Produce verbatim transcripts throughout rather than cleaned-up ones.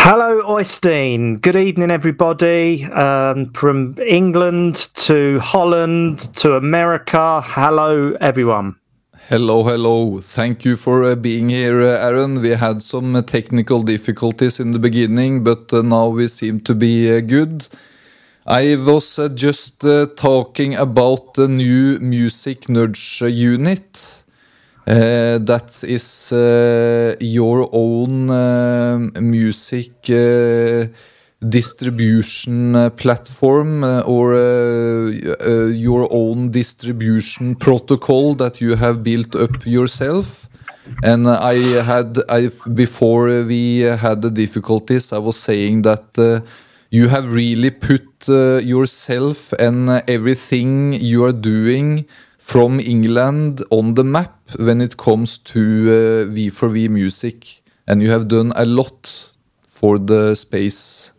Hello, Oystein. Good evening, everybody. Um, from England to Holland to America. Hello, everyone. Hello, hello. Thank you for uh, being here, uh, Aaron. We had some uh, technical difficulties in the beginning, but uh, now we seem to be uh, good. I was uh, just uh, talking about the new Music Nudge uh, unit. Uh, that is uh, your own uh, music uh, distribution uh, platform uh, or uh, uh, your own distribution protocol that you have built up yourself. And I had, I before we had the difficulties, I was saying that uh, you have really put uh, yourself and uh, everything you are doing from England on the map when it comes to uh, V four V music, and you have done a lot for the space,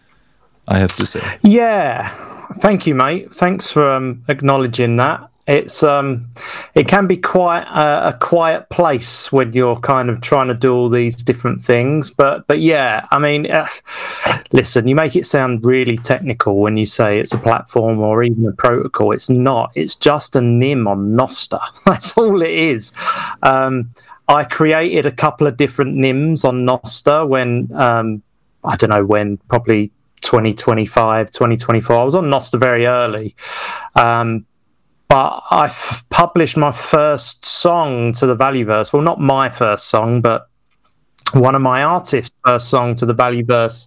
I have to say. Yeah, thank you, mate. Thanks for um, acknowledging that. It's um, it can be quite a, a quiet place when you're kind of trying to do all these different things. But but yeah, I mean, uh, listen, you make it sound really technical when you say it's a platform or even a protocol. It's not. It's just a N I M on Nostr. That's all it is. Um, I created a couple of different N I Ms on Nostr when um, I don't know when, probably twenty twenty-five, twenty twenty-four. I was on Nostr very early. Um, But I f- published my first song to the Valueverse. Well, not my first song, but one of my artists' first song to the Valueverse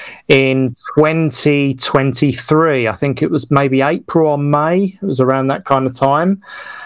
in twenty twenty-three. I think it was maybe April or May. It was around that kind of time.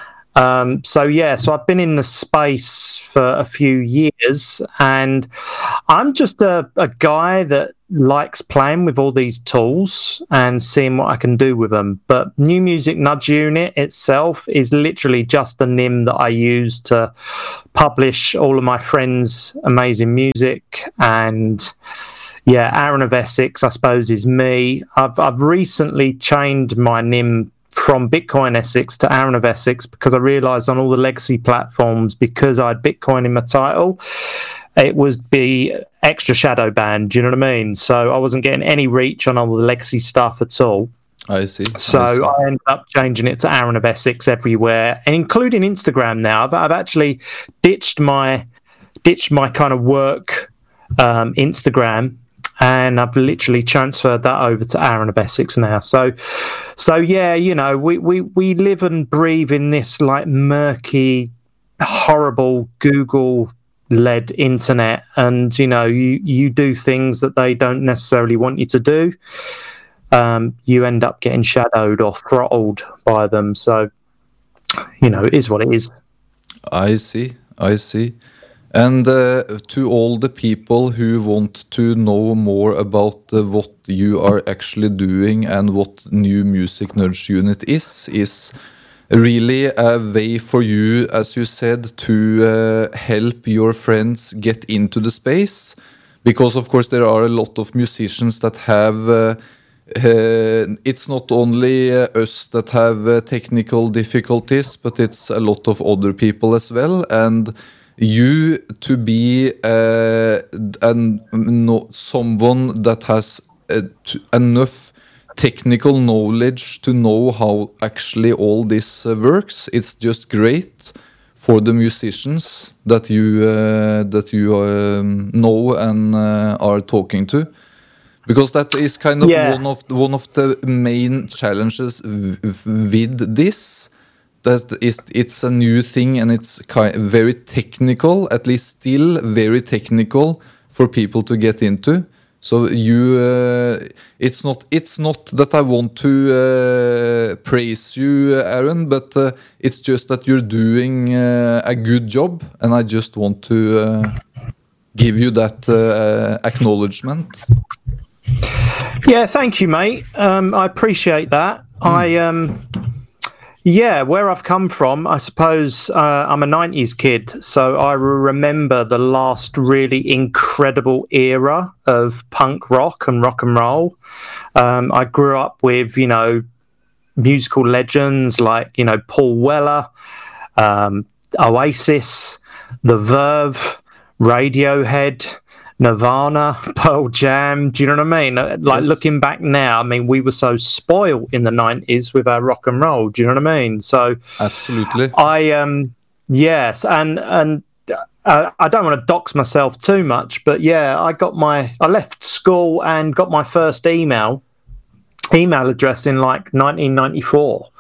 Um, so, yeah, so I've been in the space for a few years, and I'm just a, a guy that likes playing with all these tools and seeing what I can do with them. But New Music Nudge Unit itself is literally just the N I M that I use to publish all of my friends' amazing music. And yeah, Aaron of Essex, I suppose, is me. I've I've recently changed my N I M from Bitcoin Essex to Aaron of Essex because I realised on all the legacy platforms, because I had Bitcoin in my title, it would be extra shadow banned. Do you know what I mean? So I wasn't getting any reach on all the legacy stuff at all. I see. So I, see. I ended up changing it to Aaron of Essex everywhere, and including Instagram now. I've, I've actually ditched my ditched my kind of work um, Instagram, and I've literally transferred that over to Aaron of Essex now. So, so yeah, you know, we we we live and breathe in this like murky, horrible Google led internet, and you know, you you do things that they don't necessarily want you to do. Um, you end up getting shadowed or throttled by them. So, you know, it is what it is. I see. I see. And uh, to all the people who want to know more about uh, what you are actually doing and what New Music Nudge Unit is, is really a way for you, as you said, to uh, help your friends get into the space. Because, of course, there are a lot of musicians that have... Uh, uh, it's not only uh, us that have uh, technical difficulties, but it's a lot of other people as well. And you to be uh, an, no, someone that has uh, t- enough technical knowledge to know how actually all this uh, works. It's just great for the musicians that you uh, that you um, know and uh, are talking to, because that is kind of Yeah. one of one of the main challenges w- with this. That is, it's a new thing, and it's kind of very technical, at least still very technical for people to get into. So you, uh, it's not it's not that I want to uh, praise you, Aaron, but uh, it's just that you're doing uh, a good job, and I just want to uh, give you that uh, acknowledgement. Yeah, thank you, mate. Um, I appreciate that. Mm. I um. Yeah, where I've come from, I suppose uh, I'm a nineties kid, so I remember the last really incredible era of punk rock and rock and roll. Um, I grew up with, you know, musical legends like, you know, Paul Weller, um, Oasis, The Verve, Radiohead, Nirvana, Pearl Jam. Do you know what I mean? Like, Yes. looking back now, I mean, we were so spoiled in the nineties with our rock and roll. Do you know what I mean? So, Absolutely. I um, yes, and and. Uh, I don't want to dox myself too much, but yeah, I got my I left school and got my first email email address in like nineteen ninety-four,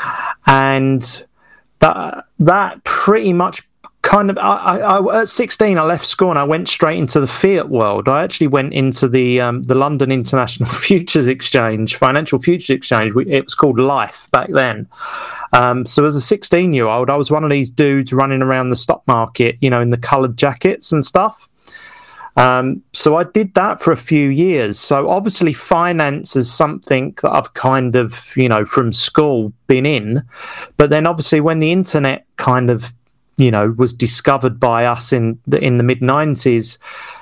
and that that pretty much kind of I, I, at sixteen I left school and I went straight into the fiat world. I actually went into the um, the London International Futures Exchange, Financial Futures Exchange. It was called Life back then. Um, so as a sixteen year old, I was one of these dudes running around the stock market, you know, in the coloured jackets and stuff. Um, so I did that for a few years. So obviously finance is something that I've kind of, you know, from school been in. But then obviously when the internet kind of, you know, was discovered by us in the, in the mid nineties,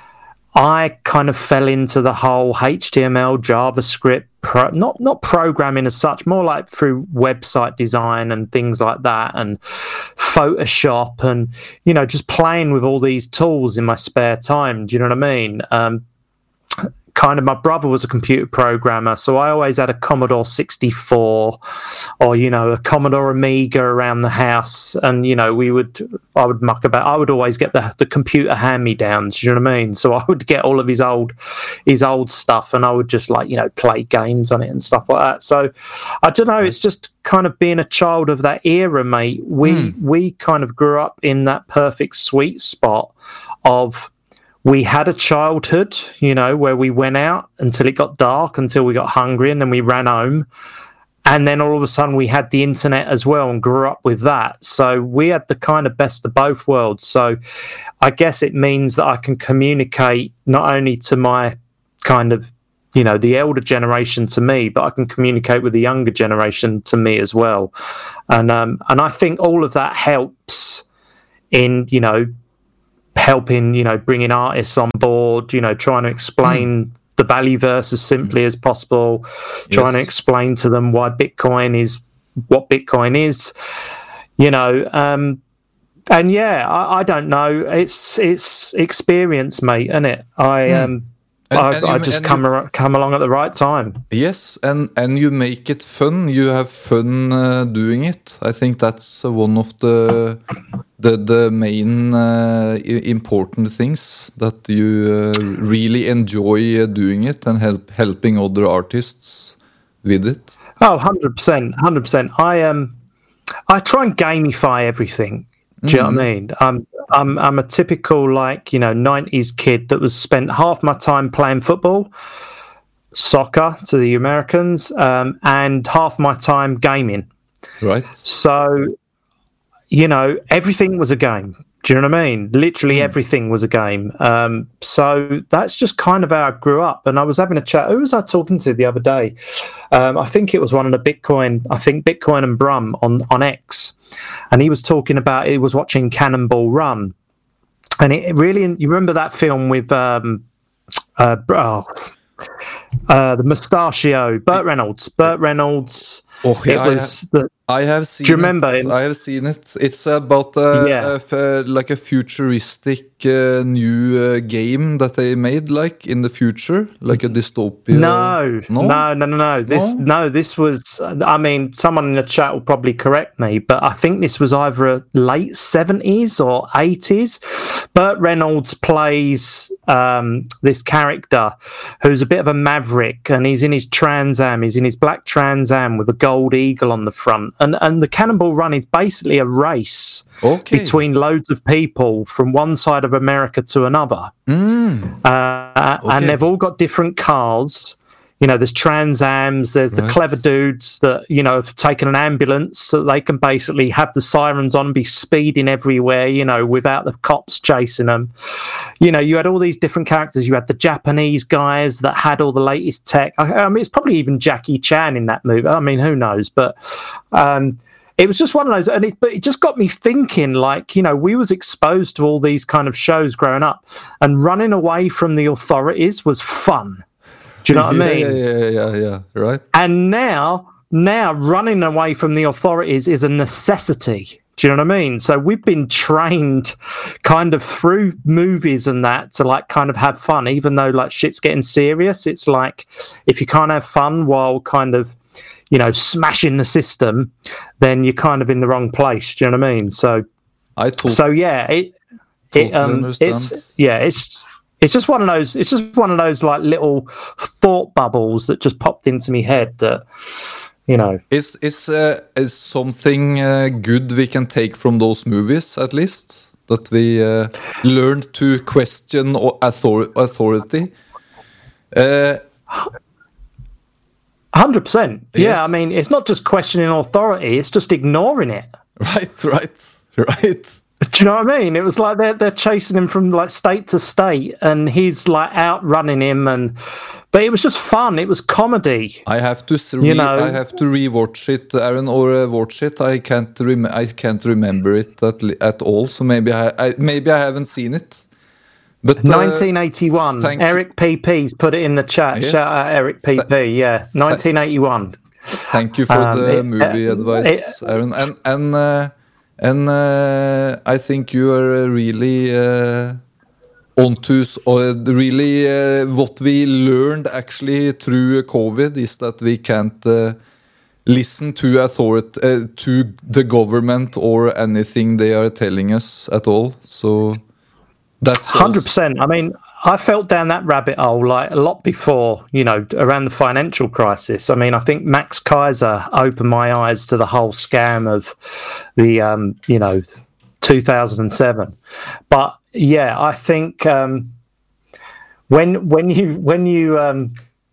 I kind of fell into the whole H T M L, JavaScript, pro, not not programming as such, more like through website design and things like that, and Photoshop, and, you know, just playing with all these tools in my spare time. Do you know what I mean? Um, kind of, my brother was a computer programmer, so I always had a Commodore sixty-four or, you know, a Commodore Amiga around the house, and, you know, we would I would muck about. I would always get the the computer hand-me-downs, you know what I mean? So I would get all of his old his old stuff, and I would just, like, you know, play games on it and stuff like that. So I don't know, it's just kind of being a child of that era, mate. We mm. we kind of grew up in that perfect sweet spot of, we had a childhood, you know, where we went out until it got dark, until we got hungry, and then we ran home. And then all of a sudden we had the internet as well and grew up with that. So we had the kind of best of both worlds. So I guess it means that I can communicate not only to my kind of, you know, the elder generation to me, but I can communicate with the younger generation to me as well. And um, and I think all of that helps in, you know, helping, you know, bringing artists on board, you know, trying to explain mm. the Valueverse as simply mm. as possible, yes. trying to explain to them why Bitcoin is what Bitcoin is, you know. Um, and yeah, I, I don't know. It's it's experience, mate, isn't it? I mm. um. And, I, and I you, just and come you, ar- come along at the right time. Yes, and, and you make it fun. You have fun uh, doing it. I think that's uh, one of the the the main uh, important things, that you uh, really enjoy uh, doing it and help helping other artists with it. Oh, one hundred percent, one hundred percent. I um, I try and gamify everything. Do you mm-hmm. know what I mean? I'm, I'm, I'm a typical, like, you know, nineties kid that was spent half my time playing football, soccer to the Americans, um, and half my time gaming. Right. So, you know, everything was a game. Do you know what I mean? Literally mm. everything was a game. Um, so that's just kind of how I grew up. And I was having a chat. Who was I talking to the other day? Um, I think it was one of the Bitcoin, I think Bitcoin and Brum on, on X. And he was talking about, he was watching Cannonball Run. And it really, you remember that film with um, uh, oh, uh, the Mustachio, Burt Reynolds. Burt Reynolds. Oh, yeah, it was I, the. I have seen. Do you remember? It. I have seen it. It's about uh, yeah. a f- uh, like a futuristic uh, new uh, game that they made, like in the future, like a dystopia. No, no, no, no, no. no. This no? no, this was. I mean, someone in the chat will probably correct me, but I think this was either late seventies or eighties. Burt Reynolds plays um, this character who's a bit of a maverick, and he's in his Trans Am. He's in his black Trans Am with a gold eagle on the front, and and the Cannonball Run is basically a race okay. between loads of people from one side of America to another, mm. uh, okay. and they've all got different cars. You know, there's Trans Ams, there's the right. clever dudes that, you know, have taken an ambulance so they can basically have the sirens on, be speeding everywhere, you know, without the cops chasing them. You know, you had all these different characters. You had the Japanese guys that had all the latest tech. I, I mean, it's probably even Jackie Chan in that movie. I mean, who knows? But um, it was just one of those, and it, but it just got me thinking, like, you know, we was exposed to all these kind of shows growing up, and running away from the authorities was fun. Do you know what yeah, I mean? Yeah, yeah, yeah, yeah, right. And now, now running away from the authorities is a necessity. Do you know what I mean? So we've been trained kind of through movies and that to like kind of have fun, even though like shit's getting serious. It's like if you can't have fun while kind of, you know, smashing the system, then you're kind of in the wrong place. Do you know what I mean? So, I tot- so yeah, it, totally it um, understand. it's yeah, it's it's just one of those. It's just one of those like little thought bubbles that just popped into my head that. You know, is is uh, is something uh, good we can take from those movies at least that we uh, learned to question author- authority? Uh, Hundred percent. Yeah, Yes. I mean, it's not just questioning authority; it's just ignoring it. right, right, right. Do you know what I mean? It was like they're they're chasing him from like state to state, and he's like outrunning him, and but it was just fun. It was comedy. I have to s- re- You know- I have to rewatch it, Aaron, or uh, watch it. I can't rem- I can't remember it at, li- at all. So maybe I, I maybe I haven't seen it. But uh, nineteen eighty-one. thank Eric P P's put it in the chat. Yes. Shout out Eric P P. Yeah, nineteen eighty-one. Thank you for Um, the it- movie uh, advice, Aaron. And and uh, and uh, I think you are uh, really uh, onto s- or really uh, what we learned actually through COVID is that we can't uh, listen to authority uh, to the government or anything they are telling us at all. So that's also- Hundred percent. I mean, I felt down that rabbit hole like a lot before, you know, around the financial crisis. I mean, I think Max Kaiser opened my eyes to the whole scam of the, um, you know, two thousand seven. But yeah, I think um, when when you when you um,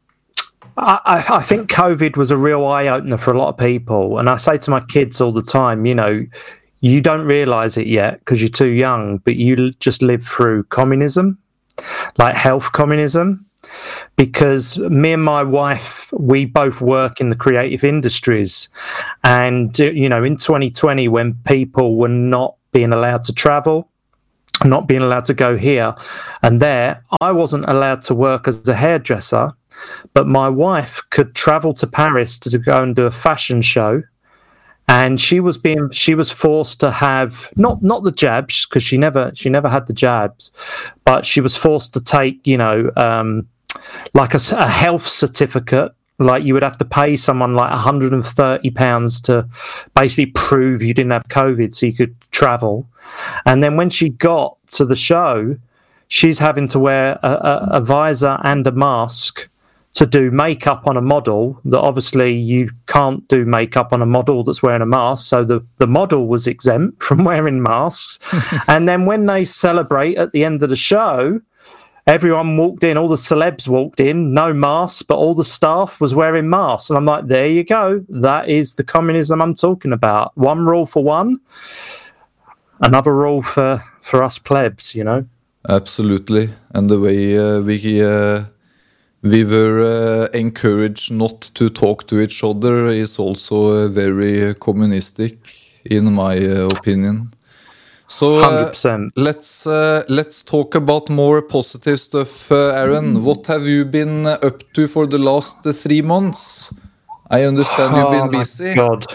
I, I- I think COVID was a real eye opener for a lot of people, and I say to my kids all the time, you know, you don't realise it yet because you're too young, but you l- just lived through communism, like health communism. Because me and my wife, we both work in the creative industries, and uh, you know, in twenty twenty, when people were not being allowed to travel, not being allowed to go here and there, I wasn't allowed to work as a hairdresser, but my wife could travel to Paris to go and do a fashion show. And she was being, she was forced to have not not the jabs because she never she never had the jabs, but she was forced to take, you know, um, like a, s- a health certificate. Like you would have to pay someone like one hundred thirty pounds to basically prove you didn't have COVID so you could travel. And then when she got to the show, she's having to wear a, a, a visor and a mask to do makeup on a model that obviously you can't do makeup on a model that's wearing a mask. So the, the model was exempt from wearing masks. And then when they celebrate at the end of the show, everyone walked in, all the celebs walked in, no masks, but all the staff was wearing masks. And I'm like, there you go. That is the communism I'm talking about. One rule for one, another rule for, for us plebs, you know? Absolutely, and the way uh, we uh, we were uh, encouraged not to talk to each other is also uh, very communistic, in my uh, opinion. So one hundred uh, percent. let's uh, let's talk about more positive stuff, uh, Aaron. What have you been uh, up to for the last uh, three months? I understand you've Oh, been my busy. God.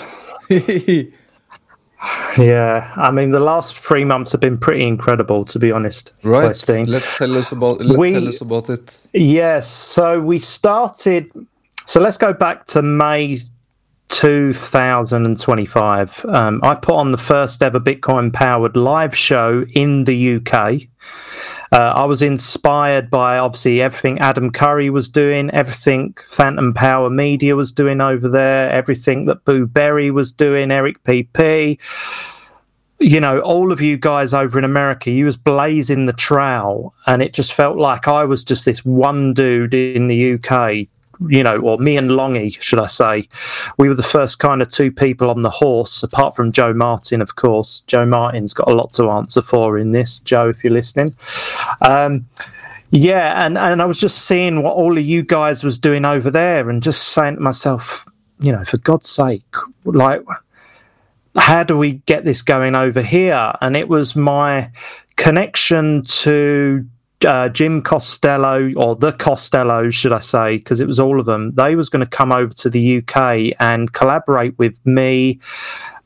Yeah, I mean, the last three months have been pretty incredible, to be honest. Right. Westing. Let's tell us about. Let, We- tell us about it. Yes, so we started. So let's go back to May two thousand twenty-five. Um, I put on the first ever Bitcoin powered live show in the U K. Uh, I was inspired by obviously everything Adam Curry was doing, everything Phantom Power Media was doing over there, everything that Boo Berry was doing, Eric P P. You know, all of you guys over in America, you was blazing the trail, and it just felt like I was just this one dude in the U K, you know, or me and Longy, should I say. We were the first kind of two people on the horse, apart from Joe Martin, of course. Joe Martin's got a lot to answer for in this, Joe, if you're listening. Um, yeah, and, and I was just seeing what all of you guys was doing over there and just saying to myself, you know, for God's sake, like, how do we get this going over here? And it was my connection to uh, Jim Costello, or the Costello, should I say, because it was all of them. They was going to come over to the U K and collaborate with me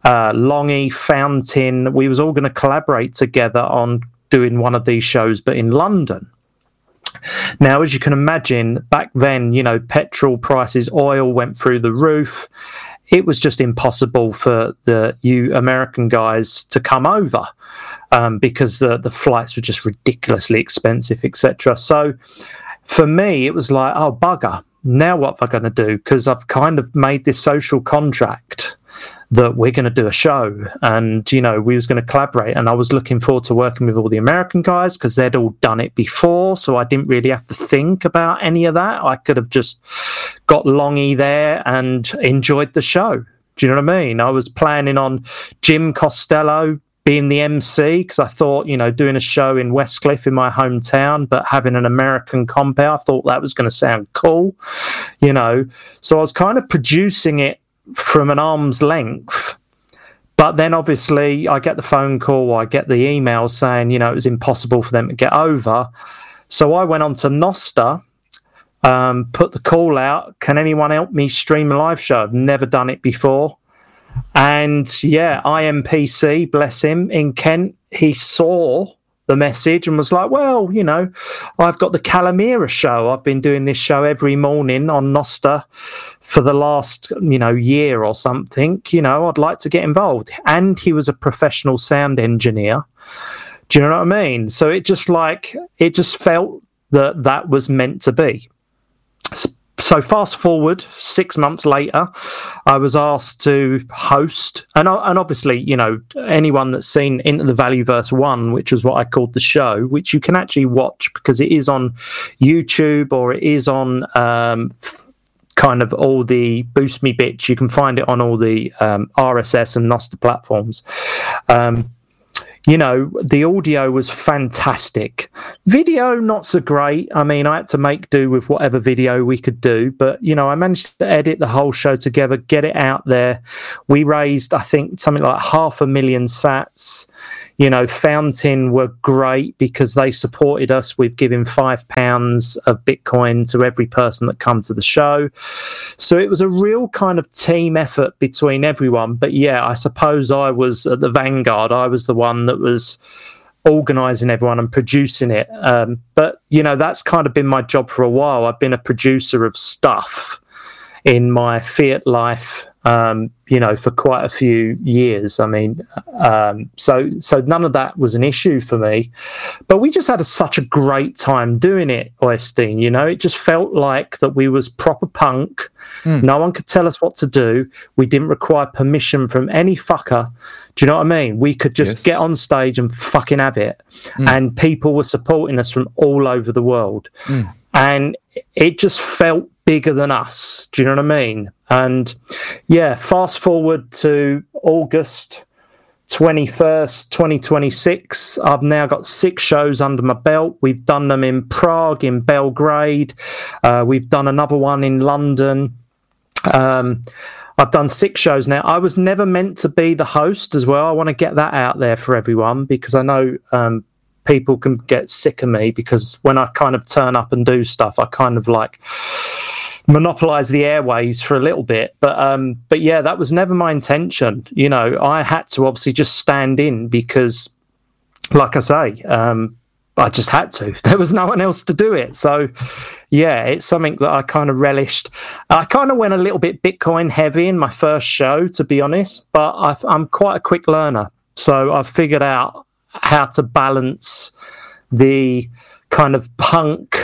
uh, Longy, Fountain. We was all going to collaborate together on doing one of these shows, but in London. Now, as you can imagine, back then, you know, petrol prices, oil went through the roof. It was just impossible for the you American guys to come over um, because the, the flights were just ridiculously expensive, et cetera. So for me, it was like, oh, bugger. Now what am I going to do? Because I've kind of made this social contract that we're going to do a show, and you know, we was going to collaborate, and I was looking forward to working with all the American guys because they'd all done it before, so I didn't really have to think about any of that. I could have just got Longy there and enjoyed the show. Do you know what I mean? I was planning on Jim Costello being the M C because I thought, you know, doing a show in Westcliff in my hometown, but having an American compere, I thought that was going to sound cool, you know. So I was kind of producing it from an arm's length. But then obviously I get the phone call, I get the email saying, you know, it was impossible for them to get over. So I went on to Nostr, um, put the call out, can anyone help me stream a live show? I've never done it before. And yeah, I M P C, bless him, in Kent, he saw the message and was like, well, you know, I've got the Calamira show. I've been doing this show every morning on Nostr for the last, you know, year or something. You know, I'd like to get involved. And he was a professional sound engineer. Do you know what I mean? So it just like, it just felt that that was meant to be. So fast forward six months later, I was asked to host, and and obviously, you know, anyone that's seen Into the Valueverse one, which was what I called the show, which you can actually watch because it is on YouTube or it is on um, kind of all the Boost Me bits. You can find it on all the um, R S S and Nostr platforms. Um, You know, the audio was fantastic. Video, not so great. I mean, I had to make do with whatever video we could do. But, you know, I managed to edit the whole show together, get it out there. We raised, I think, something like half a million sats. You know, Fountain were great because they supported us with giving five pounds of Bitcoin to every person that come to the show. So it was a real kind of team effort between everyone. But yeah, I suppose I was at the vanguard. I was the one that was organising everyone and producing it. Um, but, you know, that's kind of been my job for a while. I've been a producer of stuff in my Fiat life, um, you know, for quite a few years. I mean, um, so so none of that was an issue for me. But we just had a, such a great time doing it, Oystein, you know. It just felt like that we was proper punk. Mm. No one could tell us what to do. We didn't require permission from any fucker. Do you know what I mean? We could just yes. get on stage and fucking have it. Mm. And people were supporting us from all over the world. Mm. And it just felt bigger than us. Do you know what I mean? And yeah, fast forward to August twenty-first, twenty twenty-six. I've now got six shows under my belt. We've done them in Prague, in Belgrade. Uh, we've done another one in London. Um, I've done six shows now. I was never meant to be the host as well. I want to get that out there for everyone because I know um, people can get sick of me because when I kind of turn up and do stuff, I kind of like monopolize the airways for a little bit. But um, but yeah, that was never my intention. You know, I had to obviously just stand in because, like I say, um, I just had to. There was no one else to do it. So yeah, it's something that I kind of relished. I kind of went a little bit Bitcoin heavy in my first show, to be honest, but I, I'm quite a quick learner. So I've figured out how to balance the kind of punk.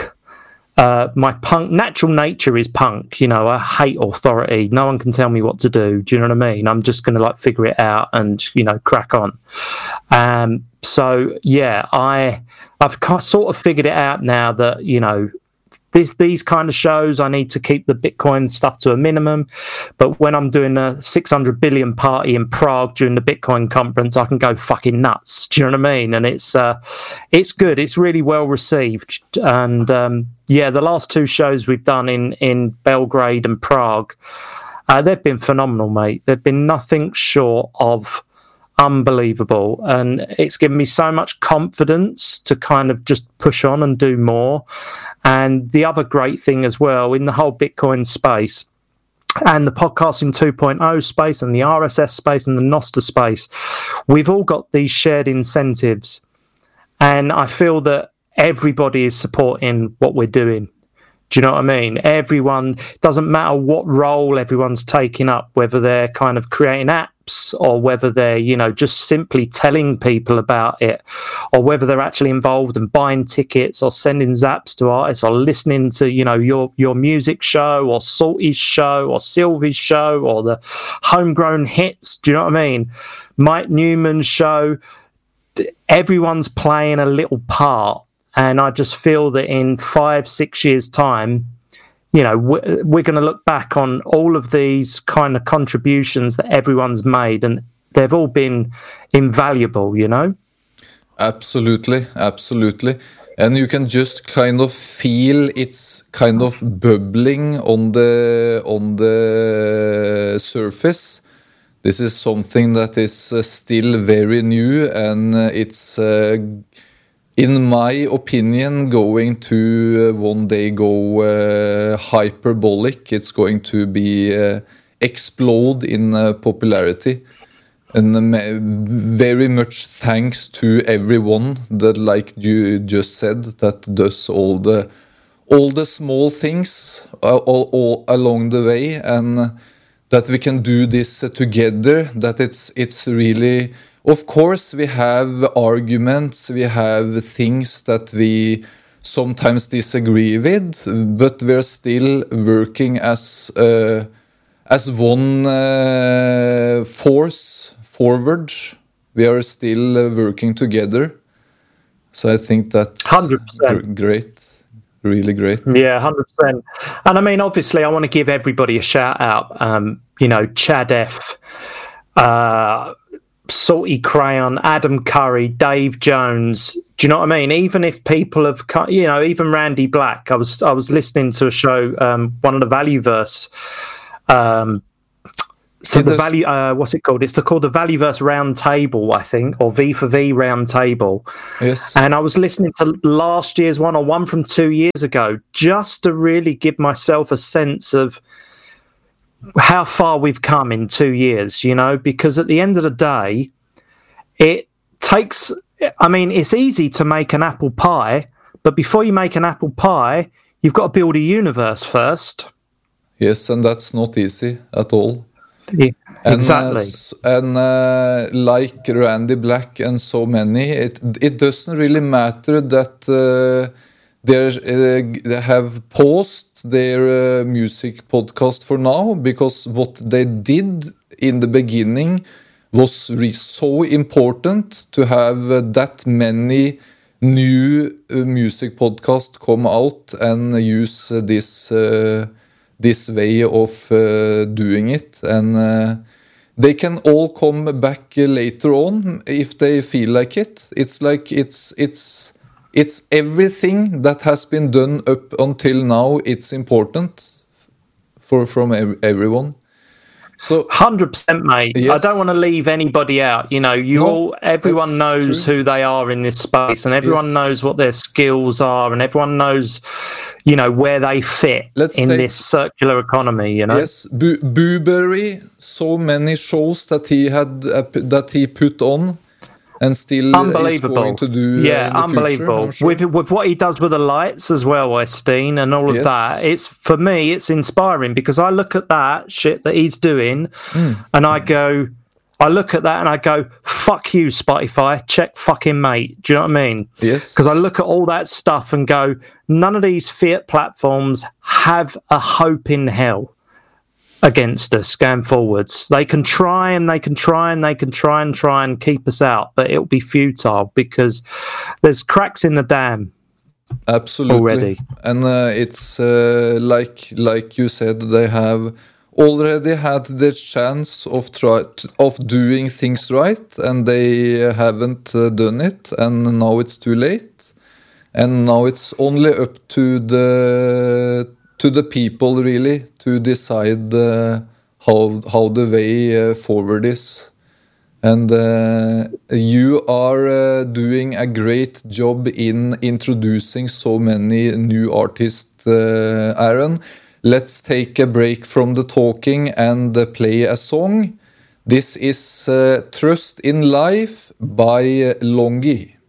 Uh, my punk natural nature is punk. You know, I hate authority. No one can tell me what to do. Do you know what I mean? I'm just going to like figure it out and, you know, crack on. Um, so yeah, I I've sort of figured it out now that, you know, This, these kind of shows, I need to keep the Bitcoin stuff to a minimum. But when I'm doing a six hundred billion party in Prague during the Bitcoin conference, I can go fucking nuts. Do you know what I mean? And it's uh, it's good. It's really well received. And um, yeah, the last two shows we've done in, in Belgrade and Prague, uh, they've been phenomenal, mate. They've been nothing short of unbelievable, and it's given me so much confidence to kind of just push on and do more. And the other great thing as well in the whole Bitcoin space, and the podcasting two point oh space and the R S S space and the Nostr space, we've all got these shared incentives. And I feel that everybody is supporting what we're doing. Do you know what I mean? Everyone, doesn't matter what role everyone's taking up, whether they're kind of creating apps or whether they're, you know, just simply telling people about it, or whether they're actually involved and buying tickets or sending zaps to artists or listening to, you know, your, your music show or Salty's show or Sylvie's show or the Homegrown Hits. Do you know what I mean? Mike Newman's show. Everyone's playing a little part. And I just feel that in five, six years' time, you know, we're, we're going to look back on all of these kind of contributions that everyone's made, and they've all been invaluable, you know? Absolutely, absolutely. And you can just kind of feel it's kind of bubbling on the on the surface. This is something that is uh, still very new, and uh, it's... Uh, in my opinion, going to uh, one day go uh, hyperbolic. It's going to be uh, explode in uh, popularity, and uh, very much thanks to everyone that, like you just said, that does all the all the small things uh, all, all along the way, and that we can do this uh, together. That it's it's really. Of course, we have arguments, we have things that we sometimes disagree with, but we're still working as uh, as one uh, force forward. We are still uh, working together. So I think that's one hundred percent. Gr- great, really great. Yeah, one hundred percent. And I mean, obviously, I want to give everybody a shout out. Um, you know, Chad F., uh, Salty Crayon, Adam Curry, Dave Jones. Do you know what I mean? Even if people have, you know, even Randy Black. I was I was listening to a show, um, one of the Valueverse. Um, so yeah, the value, uh, what's it called? It's the, called the Valueverse Round Table, I think, or V for V Round Table. Yes. And I was listening to last year's one or one from two years ago, just to really give myself a sense of how far we've come in two years, you know, because at the end of the day, it takes, I mean, it's easy to make an apple pie, but before you make an apple pie, you've got to build a universe first. Yes, and that's not easy at all. Yeah, exactly. And, uh, and uh, like Randy Black and so many, it it doesn't really matter that uh, they uh, have paused their uh, music podcast for now, because what they did in the beginning was re- so important to have uh, that many new uh, music podcasts come out and use uh, this uh, this way of uh, doing it, and uh, they can all come back uh, later on if they feel like it. It's like it's it's It's everything that has been done up until now. It's important for from ev- everyone. So one hundred percent, mate. Yes. I don't want to leave anybody out. You know, you No, all, everyone knows true. who they are in this space, and everyone Yes. knows what their skills are, and everyone knows, you know, where they fit Let's in take- this circular economy. You know, yes, Bu- Booberry, so many shows that he had uh, p- that he put on. And still unbelievable. is going to do yeah, uh, in the unbelievable. future, I'm sure. With with what he does with the lights as well, Westeen, and all of Yes. that. It's for me, it's inspiring, because I look at that shit that he's doing, Mm. and I go, I look at that and I go, fuck you, Spotify, check fucking mate. Do you know what I mean? Yes. Because I look at all that stuff and go, none of these fiat platforms have a hope in hell against us going forwards. They can try and they can try and they can try and try and keep us out, but it'll be futile because there's cracks in the dam. Absolutely. Already. And uh, it's uh, like like you said, they have already had the chance of try of doing things right, and they haven't uh, done it, and now it's too late. And now it's only up to the to the people really to decide uh, how how the way uh, forward is. And uh, you are uh, doing a great job in introducing so many new artists, uh, Aaron. let's take a break from the talking and uh, play a song. This is uh, Trust in Life by Longy.